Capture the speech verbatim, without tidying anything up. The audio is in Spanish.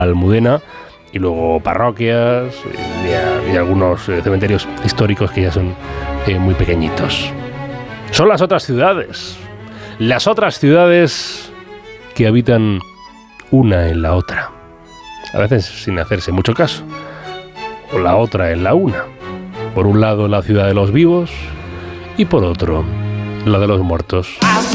Almudena, y luego parroquias y, y algunos eh, cementerios históricos que ya son eh, muy pequeñitos. Son las otras ciudades, las otras ciudades que habitan una en la otra, a veces sin hacerse mucho caso, o la otra en la una. Por un lado la ciudad de los vivos y por otro la de los muertos.